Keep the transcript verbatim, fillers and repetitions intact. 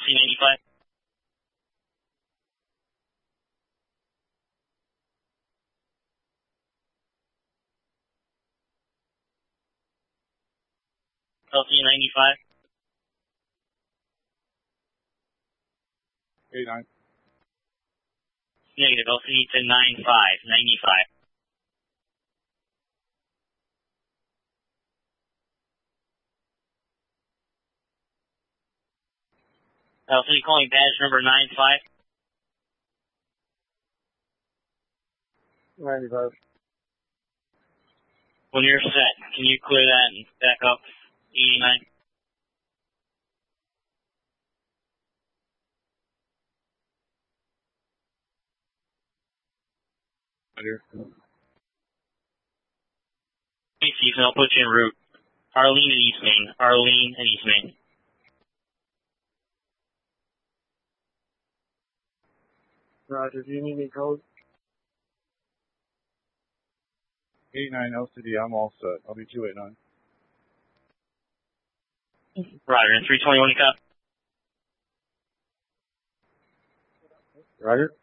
C ninety-five. L C ninety-five. eight nine. Negative, L C to nine five, ninety-five. L C calling badge number nine five. ninety-five. When you're set, can you clear that and back up eighty-nine? Here. Hey, Stephen, I'll put you en route. Arlene and East Main. Arlene and East Main. Roger, do you need any code? eight nine L C D, I'm all set. I'll be two eight nine. Roger, and three twenty-one, you copy? Roger.